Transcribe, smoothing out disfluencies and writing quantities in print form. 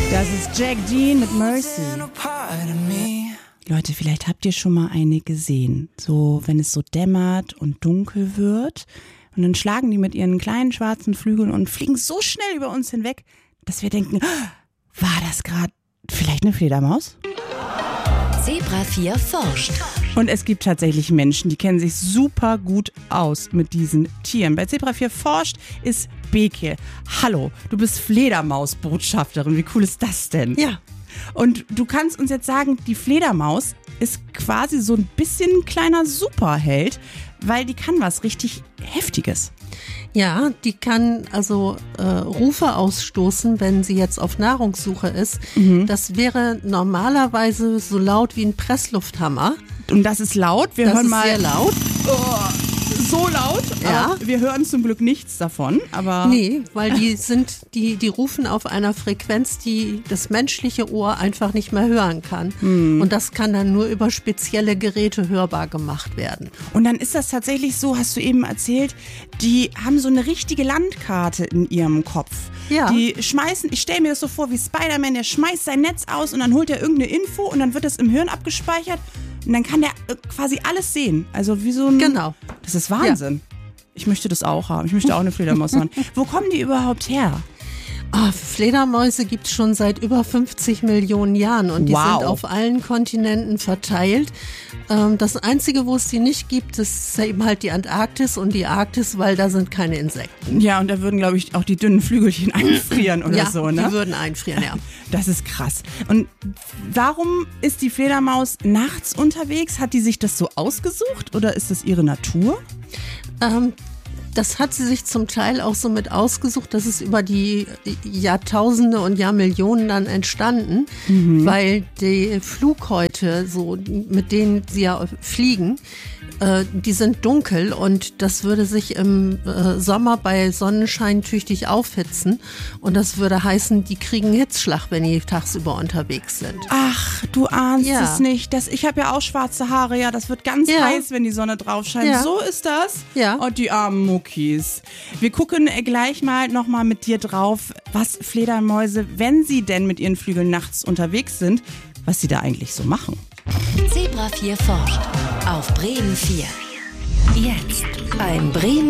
Das ist Jack Dean mit Mercy. Leute, vielleicht habt ihr schon mal eine gesehen. So, wenn es so dämmert und dunkel wird. Und dann schlagen die mit ihren kleinen schwarzen Flügeln und fliegen so schnell über uns hinweg, dass wir denken, war das gerade vielleicht eine Fledermaus? Zebra 4 forscht. Und es gibt tatsächlich Menschen, die kennen sich super gut aus mit diesen Tieren. Bei Zebra 4 forscht ist Beke. Hallo, du bist Fledermaus-Botschafterin. Wie cool ist das denn? Ja. Und du kannst uns jetzt sagen, die Fledermaus ist quasi so ein bisschen ein kleiner Superheld, weil die kann was richtig Heftiges. Ja, die kann also Rufe ausstoßen, wenn sie jetzt auf Nahrungssuche ist. Das wäre normalerweise so laut wie ein Presslufthammer. Und das ist laut. Wir hören mal. Das ist sehr laut. So laut. Ja. Aber wir hören zum Glück nichts davon. Aber Nee, weil die rufen auf einer Frequenz, die das menschliche Ohr einfach nicht mehr hören kann. Und das kann dann nur über spezielle Geräte hörbar gemacht werden. Und dann ist das tatsächlich so, hast du eben erzählt, die haben so eine richtige Landkarte in ihrem Kopf. Ja. Die schmeißen, ich stelle mir das so vor wie Spider-Man, der schmeißt sein Netz aus und dann holt er irgendeine Info und dann wird das im Hirn abgespeichert und dann kann der quasi alles sehen. Also wie so ein... Genau. Das ist Wahnsinn. Ja. Ich möchte das auch haben. Ich möchte auch eine Fledermaus haben. Wo kommen die überhaupt her? Fledermäuse gibt es schon seit über 50 Millionen Jahren und die sind auf allen Kontinenten verteilt. Das Einzige, wo es die nicht gibt, ist eben halt die Antarktis und die Arktis, weil da sind keine Insekten. Ja, und da würden, glaube ich, auch die dünnen Flügelchen einfrieren oder so, ne? Ja, die würden einfrieren, ja. Das ist krass. Und warum ist die Fledermaus nachts unterwegs? Hat die sich das so ausgesucht oder ist das ihre Natur? Das hat sie sich zum Teil auch so mit ausgesucht. Das ist über die Jahrtausende und Jahrmillionen dann entstanden, weil die Flughäute, so mit denen sie ja fliegen, die sind dunkel und das würde sich im Sommer bei Sonnenschein tüchtig aufhitzen und das würde heißen, die kriegen Hitzschlag, wenn die tagsüber unterwegs sind. Ach, du ahnst es nicht. Ich habe ja auch schwarze Haare, ja, das wird ganz heiß, wenn die Sonne drauf scheint. Ja. So ist das? Ja. Und die armen Muckis. Wir gucken gleich mal nochmal mit dir drauf, was Fledermäuse, wenn sie denn mit ihren Flügeln nachts unterwegs sind, was sie da eigentlich so machen. Zebra 4 forscht auf Bremen 4. Jetzt ein Bremen